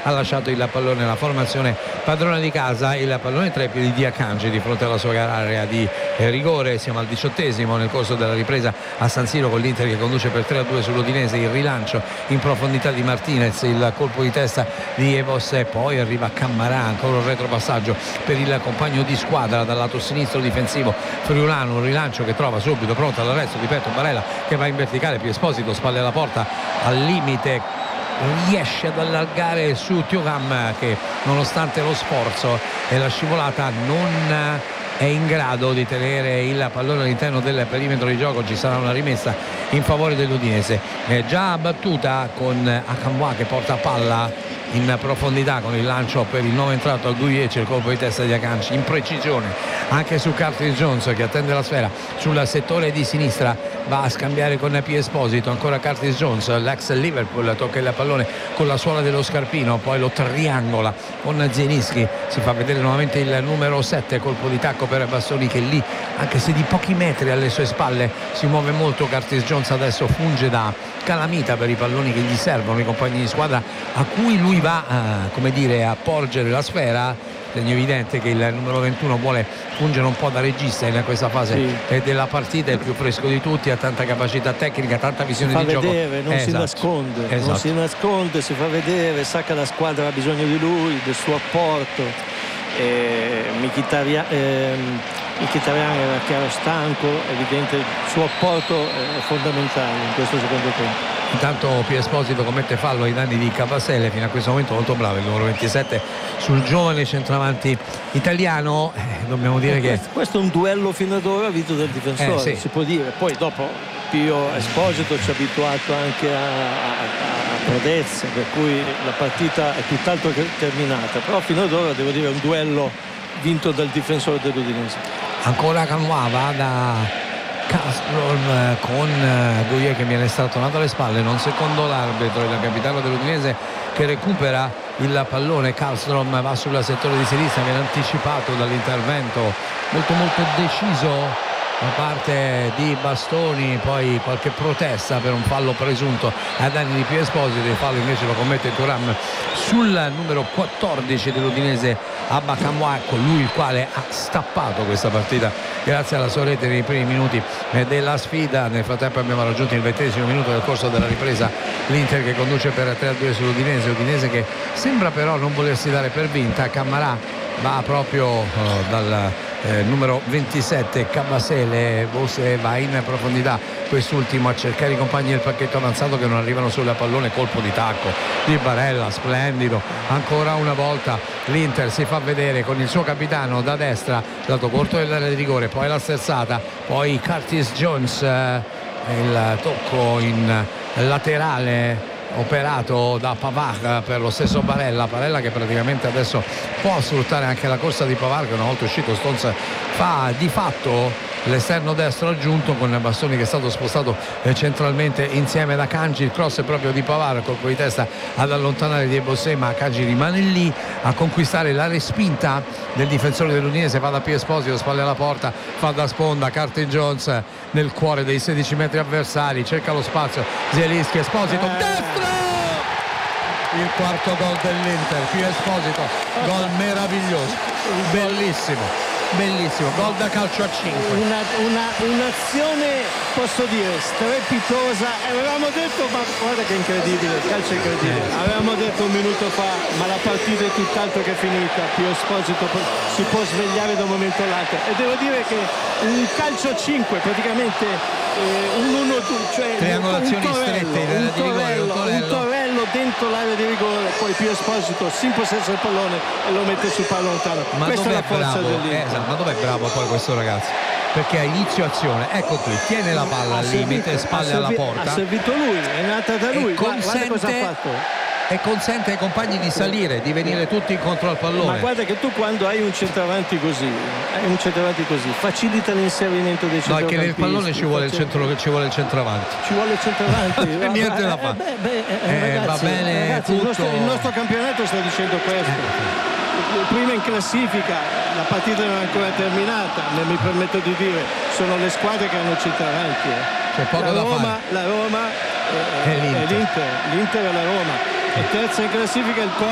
ha lasciato il pallone, la formazione padrona di casa, il pallone tra i piedi di Akanji di fronte alla sua area di rigore. Siamo al 18esimo nel corso della ripresa a San Siro, con l'Inter che conduce per 3-2 sull'Udinese. Il rilancio in profondità di Martinez, il colpo di testa di Ebose, poi arriva Cammarà, ancora un retropassaggio per il compagno di squadra dal lato sinistro difensivo friulano, un rilancio che trova subito pronto all'arresto di Petro Barella, che va in verticale, più Esposito, spalle alla porta, al limite riesce ad allargare su Thuram, che nonostante lo sforzo e la scivolata non è in grado di tenere il pallone all'interno del perimetro di gioco. Ci sarà una rimessa in favore dell'Udinese, già battuta, con Akanji che porta palla in profondità con il lancio per il nuovo entrato a Guiece, il colpo di testa di Akanji in precisione anche su Curtis Jones, che attende la sfera sul settore di sinistra, va a scambiare con P. Esposito, ancora Curtis Jones, l'ex Liverpool, tocca il pallone con la suola dello scarpino, poi lo triangola con Zielinski, si fa vedere nuovamente il numero 7, colpo di tacco per Bastoni, che lì, anche se di pochi metri alle sue spalle, si muove molto. Curtis Jones adesso funge da calamita per i palloni che gli servono, i compagni di squadra a cui lui va a porgere la sfera. Segno evidente che il numero 21 vuole fungere un po' da regista in questa fase della partita, è il più fresco di tutti, ha tanta capacità tecnica, tanta visione di gioco. Non si nasconde, non si nasconde, si fa vedere, sa che la squadra ha bisogno di lui, del suo apporto. Mkhitaryan era chiaro stanco, evidente, il suo apporto è fondamentale in questo secondo tempo. Intanto P. Esposito commette fallo ai danni di Kabasele, fino a questo momento molto bravo il numero 27 sul giovane centravanti italiano. Dobbiamo dire che questo è un duello fino ad ora vinto del difensore, si può dire. Poi dopo Pio Esposito ci ha abituato anche a prodezze, per cui la partita è tutt'altro che terminata, però fino ad ora devo dire è un duello vinto dal difensore dell'Udinese. Ancora Canova da Castro con Guier che viene strattonato alle spalle, non secondo l'arbitro, il capitano dell'Udinese che recupera il pallone. Karlström va sul settore di sinistra, viene anticipato dall'intervento molto deciso da parte di Bastoni, poi qualche protesta per un fallo presunto ai danni di P. Esposito. Il fallo invece lo commette Thuram sul numero 14 dell'Udinese, Abba Kamwa, colui il quale ha stappato questa partita grazie alla sua rete nei primi minuti della sfida. Nel frattempo abbiamo raggiunto il 20° minuto del corso della ripresa, l'Inter che conduce per 3-2 sull'Udinese, Udinese che sembra però non volersi dare per vinta. Cammarà va proprio dal numero 27 Kabasele, Bose va in profondità, quest'ultimo a cercare i compagni del pacchetto avanzato che non arrivano sul pallone, colpo di tacco di Barella, splendido. Ancora una volta l'Inter si fa vedere con il suo capitano da destra, lato corto dell'area di rigore, poi la sterzata, poi Curtis Jones, il tocco in laterale operato da Pavard per lo stesso Barella che praticamente adesso può sfruttare anche la corsa di Pavard, che una volta uscito Stones fa di fatto l'esterno destro aggiunto, con Bastoni che è stato spostato centralmente insieme ad Akanji. Il cross è proprio di Pavard, colpo di testa ad allontanare di Ebose, ma Akanji rimane lì a conquistare la respinta del difensore dell'Udinese. Va da P. Esposito, spalle alla porta, fa da sponda Curtis Jones nel cuore dei 16 metri avversari, cerca lo spazio Zielinski, Esposito, destro! Il quarto gol dell'Inter, P. Esposito, gol meraviglioso, bellissimo, gol da calcio a 5. Un'azione, posso dire, strepitosa. Avevamo detto, ma guarda che incredibile, il calcio è incredibile. Avevamo detto un minuto fa, ma la partita è tutt'altro che finita. P. Esposito si può svegliare da un momento all'altro, e devo dire che un calcio a 5 praticamente, un 1-2, cioè triangolazioni strette in area di rigore, un torello dentro l'area di rigore, poi P. Esposito si impossessa il pallone e lo mette sul palo lontano. Ma questa è la forza dell'Inter. Ma dov'è bravo poi questo ragazzo? Perché a inizio azione, ecco qui, tiene la palla al limite, spalle alla porta, ha servito lui, è nata da lui, guarda cosa ha fatto. E consente ai compagni di salire, di venire tutti incontro al pallone. Ma guarda che tu, quando hai un centravanti così, facilita l'inserimento dei centrocampisti. No, è che nel pallone ci vuole il centravanti. Ci vuole il centravanti. Niente da fare. Ragazzi, va bene, ragazzi, tutto. Il nostro campionato sta dicendo questo. Prima in classifica, la partita non è ancora terminata, mi permetto di dire, sono le squadre che hanno centravanti. C'è poco da fare. La Roma e l'Inter e la Roma. E terza in classifica il